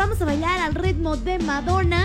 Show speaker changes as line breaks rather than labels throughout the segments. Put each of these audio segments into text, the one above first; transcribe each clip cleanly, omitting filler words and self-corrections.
vamos a bailar al ritmo de Madonna.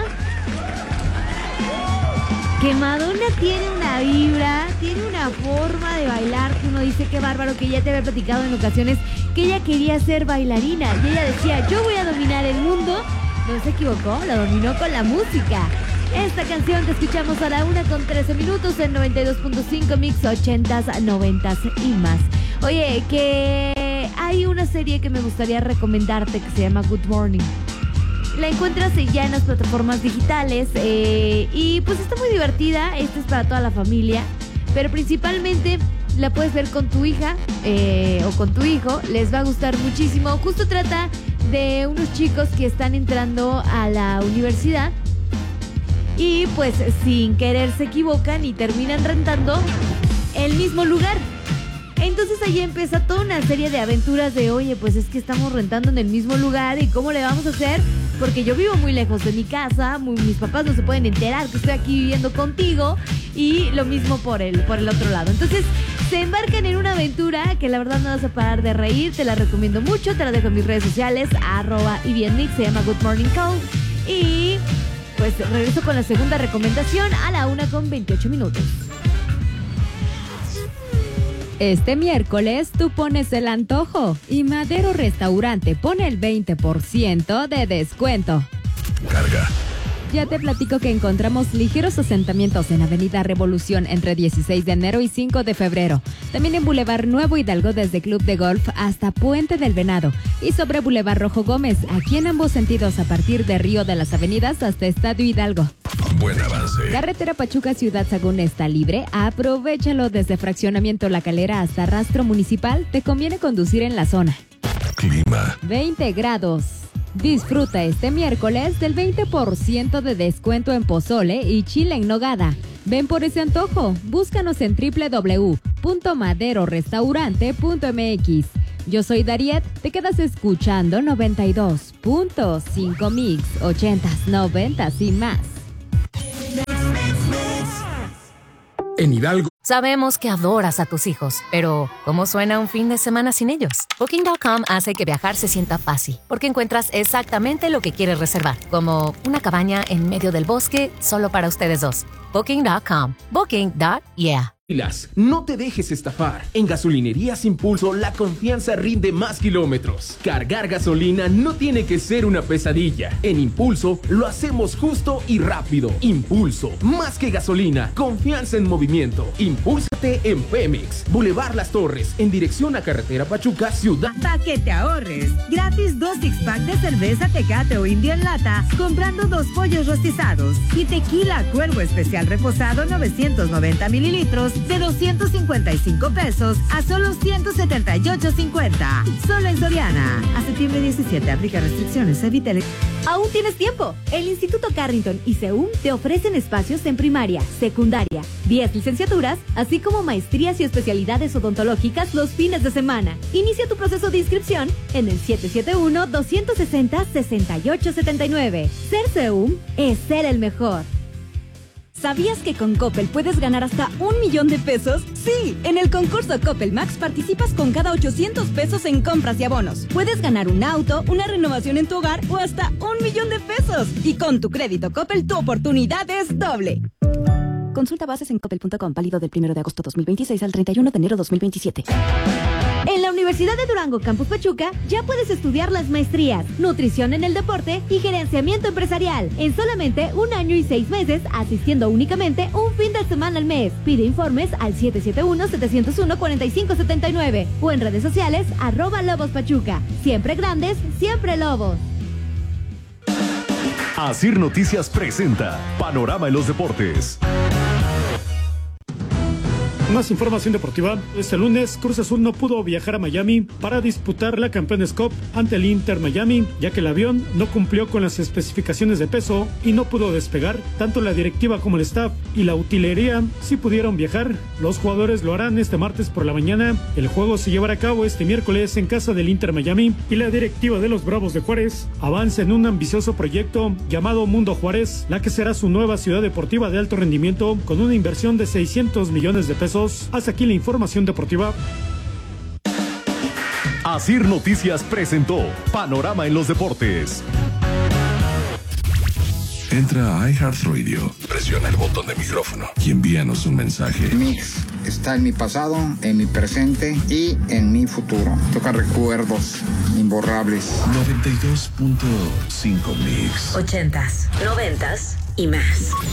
Que Madonna tiene una vibra, tiene una forma de bailar que uno dice qué bárbaro, que ya te había platicado en ocasiones que ella quería ser bailarina y ella decía, yo voy a dominar el mundo. No se equivocó, la dominó con la música. Esta canción que escuchamos a la 1:13 en 92.5 Mix 80s, 90s y más. Oye, que hay una serie que me gustaría recomendarte que se llama Good Morning. La encuentras ya en las plataformas digitales y pues está muy divertida. Esta es para toda la familia, pero principalmente la puedes ver con tu hija o con tu hijo. Les va a gustar muchísimo. Justo trata de unos chicos que están entrando a la universidad y pues sin querer se equivocan y terminan rentando el mismo lugar. Entonces ahí empieza toda una serie de aventuras de, oye, pues es que estamos rentando en el mismo lugar y ¿cómo le vamos a hacer? Porque yo vivo muy lejos de mi casa, mis papás no se pueden enterar que estoy aquí viviendo contigo y lo mismo por el otro lado. Entonces se embarcan en una aventura que la verdad no vas a parar de reír, te la recomiendo mucho, te la dejo en mis redes sociales, @YBNMix, se llama Good Morning Call. Y pues regreso con la segunda recomendación a la 1:28.
Este miércoles tú pones el antojo y Madero Restaurante pone el 20% de descuento.
Carga.
Ya te platico que encontramos ligeros asentamientos en Avenida Revolución entre 16 de enero y 5 de febrero. También en Boulevard Nuevo Hidalgo desde Club de Golf hasta Puente del Venado. Y sobre Boulevard Rojo Gómez, aquí en ambos sentidos a partir de Río de las Avenidas hasta Estadio Hidalgo.
Buen avance.
Carretera Pachuca Ciudad Sagún está libre. Aprovechalo desde Fraccionamiento La Calera hasta Rastro Municipal. Te conviene conducir en la zona.
Clima.
20 grados. Disfruta este miércoles del 20% de descuento en pozole y chile en nogada. Ven por ese antojo. Búscanos en www.maderorestaurante.mx. Yo soy Dariet, te quedas escuchando 92.5 Mix, 80s, 90s y más.
En Hidalgo.
Sabemos que adoras a tus hijos, pero ¿cómo suena un fin de semana sin ellos? Booking.com hace que viajar se sienta fácil, porque encuentras exactamente lo que quieres reservar, como una cabaña en medio del bosque solo para ustedes dos. Booking.com. Booking.yeah.
No te dejes estafar. En Gasolinerías Impulso, la confianza rinde más kilómetros. Cargar gasolina no tiene que ser una pesadilla. En Impulso, lo hacemos justo y rápido. Impulso, más que gasolina, confianza en movimiento. Impúlsate en Pemex. Boulevard Las Torres, en dirección a Carretera Pachuca, Ciudad.
Pa' que te ahorres. Gratis 2 six-pack de cerveza Tecate o Indio en lata, comprando 2 pollos rostizados. Y tequila Cuervo Especial Reposado 990 mililitros de 255 pesos a solo 178.50. Solo en Soriana. A septiembre 17, aplica restricciones, evítale.
Aún tienes tiempo. El Instituto Carrington y CEUM te ofrecen espacios en primaria, secundaria, 10 licenciaturas, así como maestrías y especialidades odontológicas los fines de semana. Inicia tu proceso de inscripción en el 771-260-6879. Ser CEUM es ser el mejor.
¿Sabías que con Coppel puedes ganar hasta 1 millón de pesos? Sí, en el concurso Coppel Max participas con cada 800 pesos en compras y abonos. Puedes ganar un auto, una renovación en tu hogar o hasta 1 millón de pesos. Y con tu crédito Coppel, tu oportunidad es doble. Consulta bases en coppel.com, válido del 1 de agosto 2026 al 31 de enero 2027.
En la Universidad de Durango, Campus Pachuca, ya puedes estudiar las maestrías, nutrición en el deporte y gerenciamiento empresarial, en solamente 1 año y 6 meses, asistiendo únicamente un fin de semana al mes. Pide informes al 771-701-4579 o en redes sociales, @Lobos Pachuca. Siempre grandes, siempre Lobos.
Asir Noticias presenta Panorama en los Deportes.
Más información deportiva. Este lunes, Cruz Azul no pudo viajar a Miami para disputar la Campeones Cup ante el Inter Miami, ya que el avión no cumplió con las especificaciones de peso y no pudo despegar. Tanto la directiva como el staff y la utilería sí pudieron viajar. Los jugadores lo harán este martes por la mañana. El juego se llevará a cabo este miércoles en casa del Inter Miami y la directiva de los Bravos de Juárez avanza en un ambicioso proyecto llamado Mundo Juárez, la que será su nueva ciudad deportiva de alto rendimiento con una inversión de 600 millones de pesos. Hasta aquí la información deportiva.
Asir Noticias presentó Panorama en los Deportes.
Entra a iHeartRadio, presiona el botón de micrófono y envíanos un mensaje.
Mix está en mi pasado, en mi presente y en mi futuro. Toca recuerdos imborrables.
92.5 Mix.
80s, 90s y más.